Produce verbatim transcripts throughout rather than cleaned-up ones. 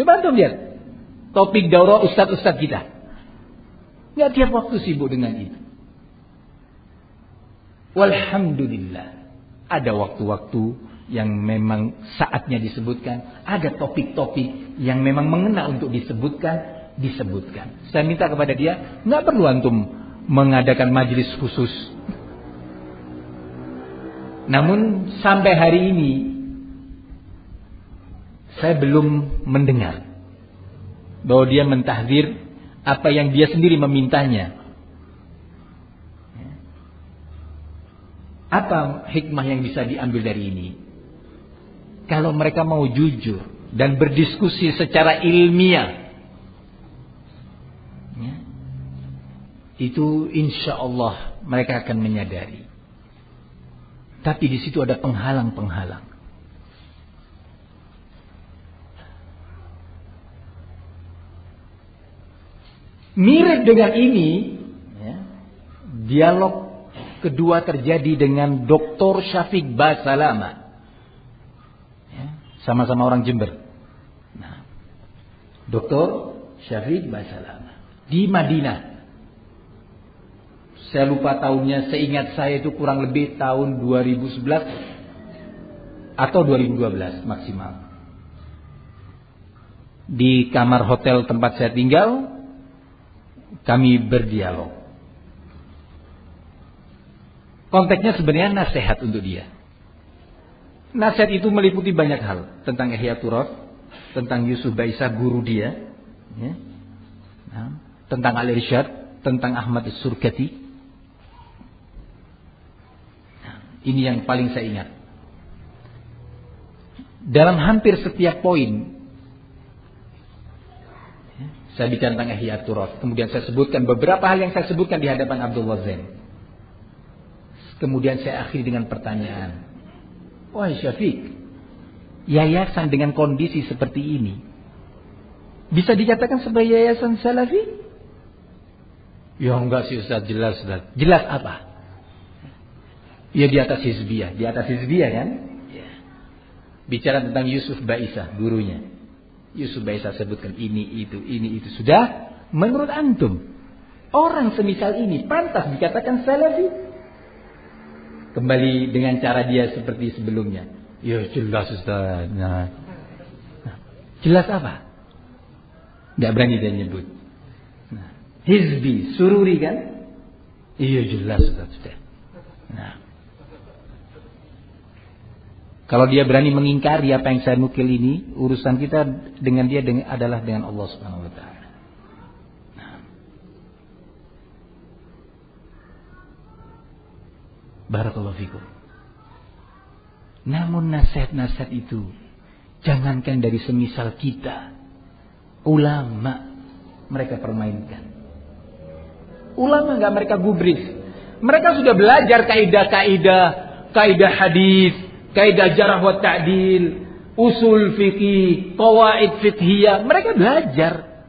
Coba antum lihat topik daurah ustaz-ustaz kita. Nggak tiap waktu sibuk dengan itu. Walhamdulillah, ada waktu-waktu yang memang saatnya disebutkan, ada topik-topik yang memang mengena untuk disebutkan, disebutkan. Saya minta kepada dia, nggak perlu antum mengadakan majelis khusus. Namun sampai hari ini saya belum mendengar bahwa dia mentahdir apa yang dia sendiri memintanya. Apa hikmah yang bisa diambil dari ini? Kalau mereka mau jujur dan berdiskusi secara ilmiah, ya, itu insya Allah mereka akan menyadari. Tapi di situ ada penghalang-penghalang. Mirip dengan ini, ya, dialog kedua terjadi dengan Doktor Syafiq Basalama, ya, sama-sama orang Jember. Nah, Doktor Syafiq Basalama di Madinah. Saya lupa tahunnya, seingat saya itu kurang lebih tahun dua ribu sebelas atau dua ribu dua belas maksimal. Di kamar hotel tempat saya tinggal, kami berdialog. Konteksnya sebenarnya nasihat untuk dia. Nasihat itu meliputi banyak hal. Tentang Ihya Turath, tentang Yusuf Baisah guru dia, ya. Nah, tentang Al-Irsyad, tentang Ahmad As-Surkati. Nah, ini yang paling saya ingat. Dalam hampir setiap poin, ya, saya bicara tentang Ihya Turath. Kemudian saya sebutkan beberapa hal yang saya sebutkan di hadapan Abdullah Zain. Kemudian saya akhiri dengan pertanyaan. Wahai Syafiq, yayasan dengan kondisi seperti ini bisa dikatakan sebagai yayasan salafi? Ya enggak sih Ustaz, jelas Ustaz. Jelas apa? Ya di atas hizbiyah. Di atas hizbiyah kan? Ya. Bicara tentang Yusuf Baisah, gurunya. Yusuf Baisah sebutkan ini, itu, ini, itu. Sudah? Menurut antum, orang semisal ini pantas dikatakan salafi? Kembali dengan cara dia seperti sebelumnya. Ya jelas Ustaz. Nah, jelas apa? Gak berani dia nyebut. Nah, hizbi, sururi kan? Iya jelas Ustaz sudah. Nah, kalau dia berani mengingkari apa yang saya nukil ini, urusan kita dengan dia dengan, adalah dengan Allah Subhanahu Wa Taala. Barakallahu fikum. Namun nasihat-nasihat itu jangankan dari semisal kita, ulama mereka permainkan. Ulama enggak mereka gubris. Mereka sudah belajar kaidah-kaidah, kaidah hadis, kaidah jarh wa ta'dil, usul fikih, qawaid fiqhiyah, mereka belajar.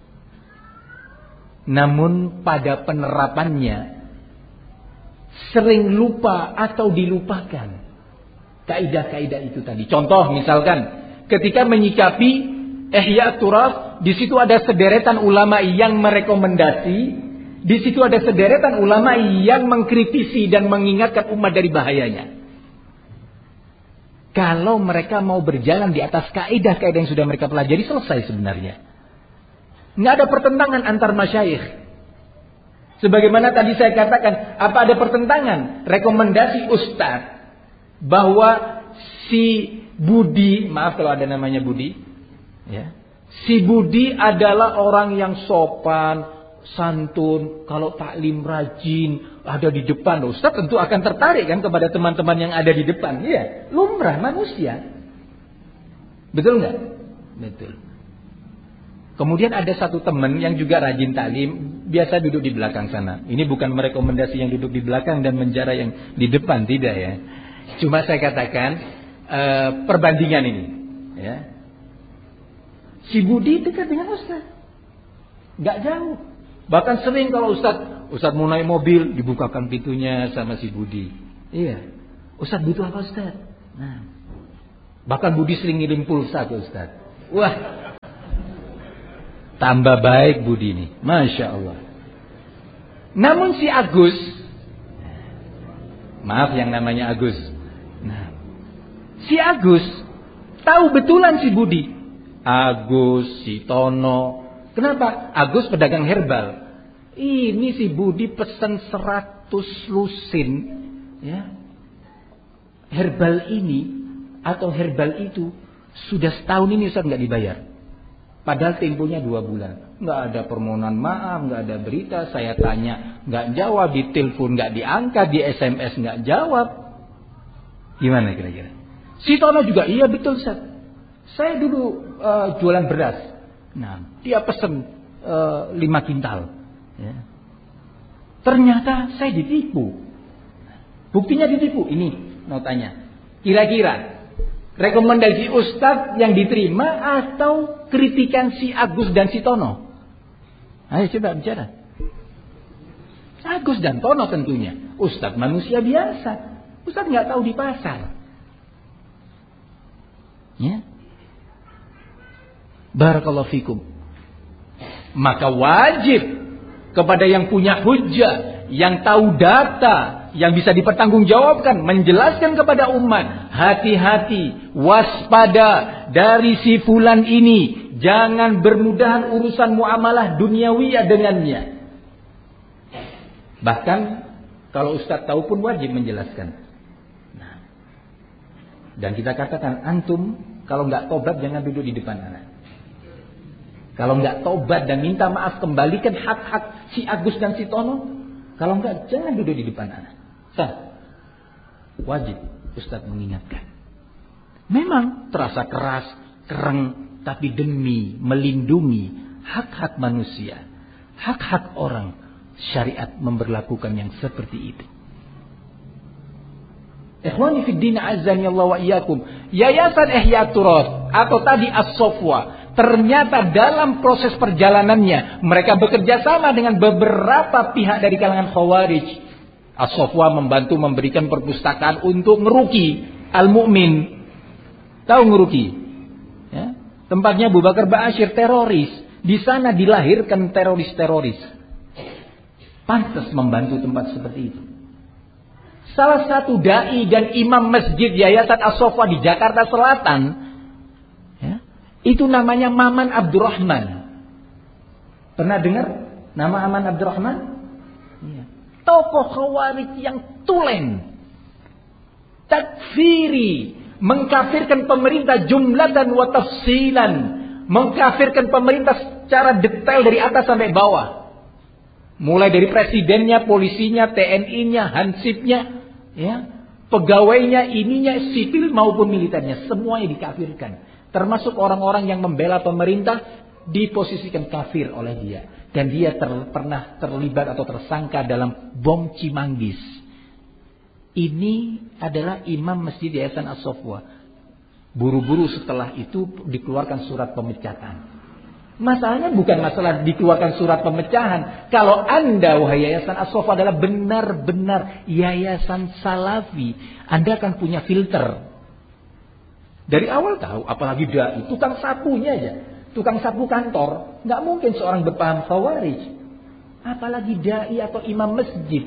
Namun pada penerapannya sering lupa atau dilupakan kaidah-kaidah itu tadi. Contoh misalkan ketika menyikapi Ihya Turath, di situ ada sederetan ulama yang merekomendasi, di situ ada sederetan ulama yang mengkritisi dan mengingatkan umat dari bahayanya. Kalau mereka mau berjalan di atas kaidah-kaidah yang sudah mereka pelajari, selesai sebenarnya. Nggak ada pertentangan antar masyayikh. Sebagaimana tadi saya katakan, apa ada pertentangan rekomendasi ustaz bahwa si Budi, maaf kalau ada namanya Budi, ya, si Budi adalah orang yang sopan, santun, kalau taklim rajin, ada di depan. Ustaz tentu akan tertarik kan kepada teman-teman yang ada di depan. Iya, lumrah manusia. Betul nggak? Betul. Kemudian ada satu teman yang juga rajin taklim, biasa duduk di belakang sana. Ini bukan merekomendasi yang duduk di belakang dan menjara yang di depan, tidak ya. Cuma saya katakan uh, perbandingan ini, ya. Si Budi dekat dengan Ustaz, nggak jauh. Bahkan sering kalau Ustaz, Ustaz mau naik mobil, dibukakan pintunya sama si Budi. Iya, Ustaz butuh apa Ustaz? Nah, bahkan Budi sering ngirim pulsa ke Ustaz. Wah. Tambah baik budi ini. Masya Allah. Namun si Agus, maaf yang namanya Agus. Nah, si Agus tahu betulan si Budi. Agus, si Tono. Kenapa? Agus pedagang herbal. Ini si Budi pesan seratus lusin. Ya. Herbal ini atau herbal itu sudah setahun ini Ustaz nggak dibayar. Padahal temponya dua bulan. Nggak ada permohonan maaf, nggak ada berita. Saya tanya, nggak jawab. Di telepon nggak diangkat, di S M S nggak jawab. Gimana kira-kira? Si Tono juga, iya betul Ustaz. Saya dulu uh, jualan beras. Nah, dia pesen uh, lima kintal. Ya. Ternyata saya ditipu. Buktinya ditipu. Ini notanya. Kira-kira rekomendasi Ustadz yang diterima atau kritikan si Agus dan si Tono? Ayo coba bicara. Agus dan Tono tentunya. Ustadz manusia biasa. Ustadz nggak tahu di pasar. Ya. Barakallahu fikum. Maka wajib kepada yang punya hujjah, yang tahu data, yang bisa dipertanggungjawabkan, menjelaskan kepada umat, hati-hati, waspada dari si fulan ini, jangan bermudahan urusan muamalah duniawiyah dengannya. Bahkan kalau Ustaz tahu pun wajib menjelaskan. Nah, dan kita katakan, antum kalau nggak tobat jangan duduk di depan anak. Kalau nggak tobat dan minta maaf, kembalikan hak-hak si Agus dan si Tono. Kalau nggak, jangan duduk di depan anak. Sah. Wajib Ustaz mengingatkan. Memang terasa keras, kereng, tapi demi melindungi hak-hak manusia, hak-hak orang, syariat memberlakukan yang seperti itu. Ikhwani fid din azani Allah wa iyyakum. Yayasan Ihya Turath atau tadi As-Sofwa, ternyata dalam proses perjalanannya mereka bekerja sama dengan beberapa pihak dari kalangan Khawarij. As-Sofwa membantu memberikan perpustakaan untuk ngeruki Al-Mu'min. Tahu ngeruki? Ya. Tempatnya Abu Bakar Ba'asyir, teroris. Di sana dilahirkan teroris-teroris. Pantas membantu tempat seperti itu. Salah satu dai dan imam masjid Yayasan As-Sofwa di Jakarta Selatan, ya, itu namanya Maman Abdurrahman. Pernah dengar nama Maman Abdurrahman? Ya. Tokoh Khawarij yang tulen, takfiri, mengkafirkan pemerintah jumlatan wa tafsilan, mengkafirkan pemerintah secara detail dari atas sampai bawah. Mulai dari presidennya, polisinya, T N I-nya, Hansipnya, ya, pegawainya, ininya, sipil maupun militernya, semuanya dikafirkan. Termasuk orang-orang yang membela pemerintah diposisikan kafir oleh dia. Dan dia ter, pernah terlibat atau tersangka dalam bom Cimanggis. Ini adalah imam Masjid Yayasan As-Sofwa. Buru-buru setelah itu dikeluarkan surat pemecatan. Masalahnya bukan masalah dikeluarkan surat pemecahan. Kalau Anda, wahai Yayasan As-Sofwa, adalah benar-benar yayasan salafi, Anda akan punya filter. Dari awal tahu, apalagi dai, tukang sapunya aja. Tukang sapu kantor, nggak mungkin seorang berpaham Khawarij. Apalagi dai atau imam masjid.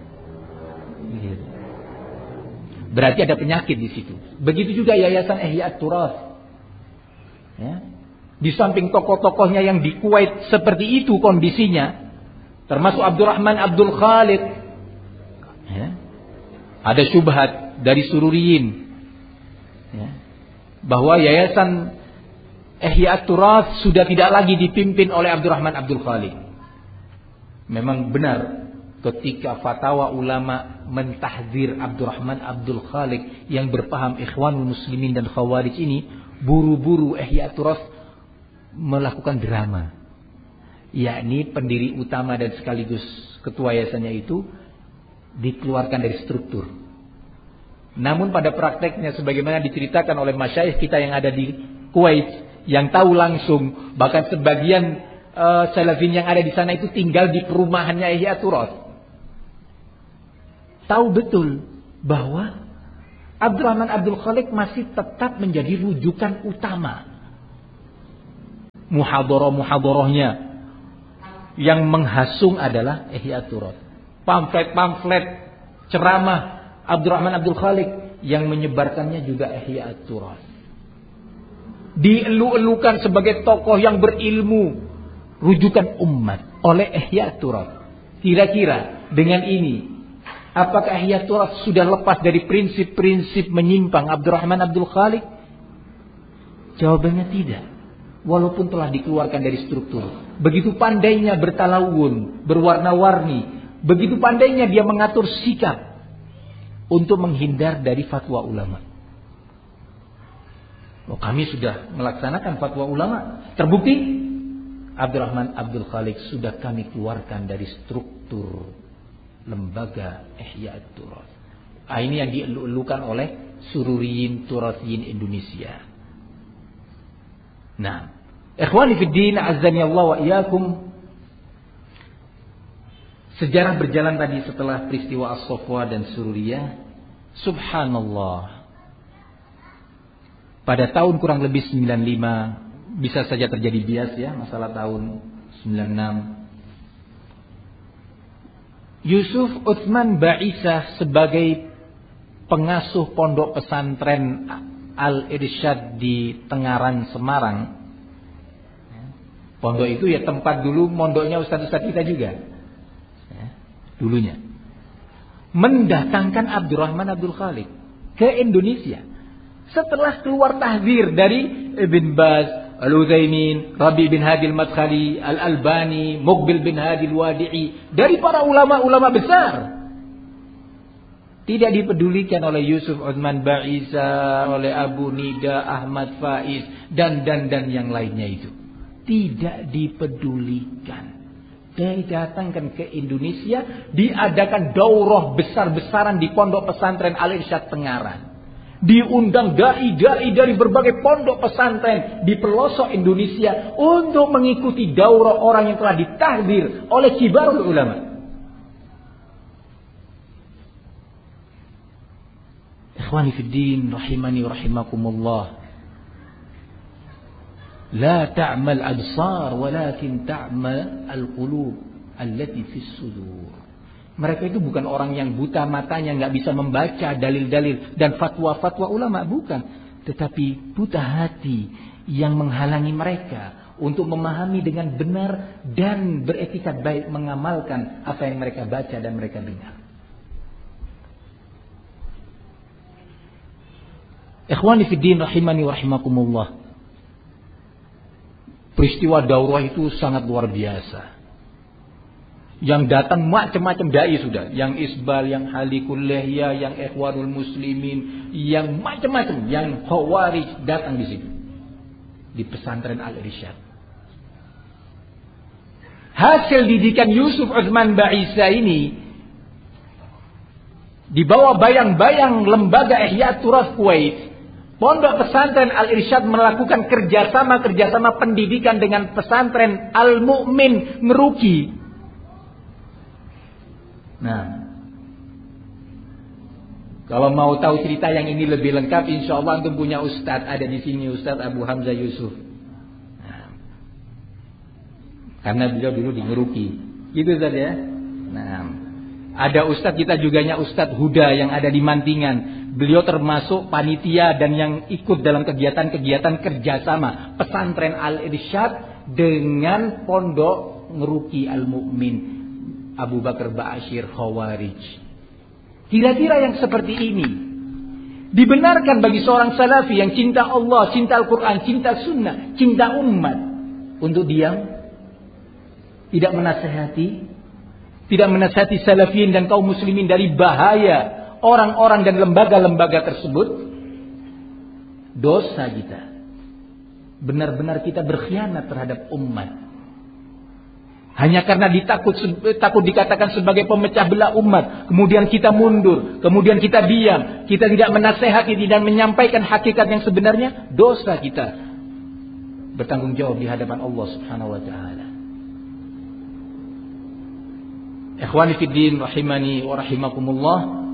Berarti ada penyakit di situ. Begitu juga Yayasan Ihya Turath. Ya. Di samping tokoh-tokohnya yang di Kuwait seperti itu kondisinya, termasuk Abdurrahman Abdul Khalid. Ya. Ada syubhat dari Sururiyin. Ya. Bahwa Yayasan Ihya Turath sudah tidak lagi dipimpin oleh Abdurrahman Abdul Khalid. Memang benar ketika fatwa ulama mentahdzir Abdurrahman Abdul Khalid yang berpaham Ikhwanul Muslimin dan Khawarij ini, buru-buru Ihya Turath melakukan drama. Yakni pendiri utama dan sekaligus ketua yayasannya itu dikeluarkan dari struktur. Namun pada prakteknya sebagaimana diceritakan oleh masyayikh kita yang ada di Kuwait, yang tahu langsung, bahkan sebagian uh, salafin yang ada di sana itu tinggal di perumahannya Ihya Turath. Tahu betul bahwa Abdurrahman Abdul Khalid masih tetap menjadi rujukan utama. muhadharah-muhadharahnya yang menghasung adalah Ihya Turath. Pamflet-pamflet ceramah Abdurrahman Abdul Khaliq yang menyebarkannya juga Ihya Turath. Dielu-elukan sebagai tokoh yang berilmu, rujukan umat oleh Ihya Turath. Kira-kira dengan ini, apakah Ihya Turath sudah lepas dari prinsip-prinsip menyimpang Abdurrahman Abdul Khaliq? Jawabannya tidak. Walaupun telah dikeluarkan dari struktur. Begitu pandainya bertalawun, berwarna-warni. Begitu pandainya dia mengatur sikap untuk menghindar dari fatwa ulama. Oh, kami sudah melaksanakan fatwa ulama. Terbukti Abdurrahman Abdul Khaliq sudah kami keluarkan dari struktur lembaga Ihya Turath. Ah, ini yang dielu-elukan oleh Sururiyin Turathiyin Indonesia. Nah, ikhwani fid din, azzani Allah wa iyyakum. Sejarah berjalan tadi setelah peristiwa As-Safwa dan Sururiyah. Subhanallah. Pada tahun kurang lebih sembilan puluh lima, bisa saja terjadi bias ya, masalah tahun sembilan puluh enam. Yusuf Utsman Ba'isah sebagai pengasuh pondok pesantren Al-Irsyad di Tengaran, Semarang. Pondok itu ya tempat dulu mondoknya ustaz-ustaz kita juga. Ya, dulunya. Mendatangkan Abdurrahman Abdul Khaliq ke Indonesia. Setelah keluar tahzir dari Ibn Baz, Al-Utsaimin, Rabi bin Hadi Al-Madkhali, Al-Albani, Muqbil bin Hadi Al-Wadi'i, dari para ulama-ulama besar. Tidak dipedulikan oleh Yusuf Utsman Ba'isah, oleh Abu Nida, Ahmad Faiz, dan dan dan yang lainnya itu. Tidak dipedulikan. Didatangkan ke Indonesia, diadakan daurah besar-besaran di pondok pesantren Al-Irsyad Tengaran. Diundang dai-dai dari berbagai pondok pesantren di pelosok Indonesia untuk mengikuti daurah orang yang telah ditahdir oleh kibarul ulama. Ikhwani fid din, rahimani rahimakumullah. La ta'mal absar walakin ta'mal al-qulub allati fis sudur. Mereka itu bukan orang yang buta matanya, nggak bisa membaca dalil-dalil dan fatwa-fatwa ulama, bukan. Tetapi buta hati yang menghalangi mereka untuk memahami dengan benar dan beretikat baik mengamalkan apa yang mereka baca dan mereka dengar. Ikhwani fid din, rahimani wa rahimakumullah. Peristiwa daurah itu sangat luar biasa. Yang datang macam-macam dai sudah, yang Isbal, yang Halikul Lihya, yang Ikhwanul Muslimin, yang macam-macam, yang Khawarij datang di situ. Di pesantren Al-Irsyad. Hasil didikan Yusuf Utsman Ba'isah ini di bawah bayang-bayang lembaga Ihya Turath Kuwait. Pondok pesantren Al-Irsyad melakukan kerjasama-kerjasama pendidikan dengan pesantren Al-Mu'min Ngeruki. Nah, kalau mau tahu cerita yang ini lebih lengkap, insya Allah antum punya ustadz ada di sini, Ustadz Abu Hamzah Yusuf. Nah, karena beliau dulu di Ngeruki, gitu Ustadz ya. Nah, ada ustadz kita juga nya Ustadz Huda yang ada di Mantingan. Beliau termasuk panitia dan yang ikut dalam kegiatan-kegiatan kerjasama pesantren Al-Irsyad dengan pondok Ngeruki Al-Mu'min Abu Bakar Ba'asyir Khawarij. Kira-kira yang seperti ini dibenarkan bagi seorang salafi yang cinta Allah, cinta Al-Quran, cinta sunnah, cinta umat untuk diam, tidak menasihati, tidak menasihati salafiyin dan kaum muslimin dari bahaya orang-orang dan lembaga-lembaga tersebut. Dosa kita. Benar-benar kita berkhianat terhadap umat. Hanya karena ditakut takut dikatakan sebagai pemecah belah umat, kemudian kita mundur, kemudian kita diam, kita tidak menasehati, tidak menyampaikan hakikat yang sebenarnya, dosa kita bertanggung jawab di hadapan Allah Subhanahu wa taala. Ikhwani fid din, rahimani wa rahimakumullah.